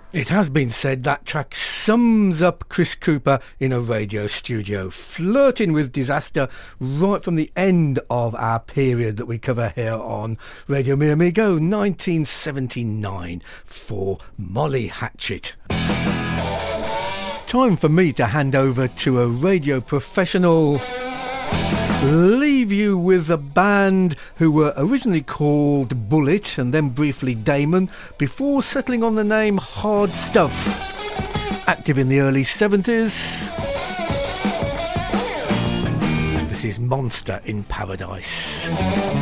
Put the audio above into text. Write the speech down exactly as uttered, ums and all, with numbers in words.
It has been said that track sums up Chris Cooper in a radio studio, flirting with disaster right from the end of our period that we cover here on Radio Mi Amigo, nineteen seventy-nine, for Molly Hatchet. Time for me to hand over to a radio professional. Leave you with a band who were originally called Bullet and then briefly Damon before settling on the name Hard Stuff. Active in the early seventies. This is Monster in Paradise.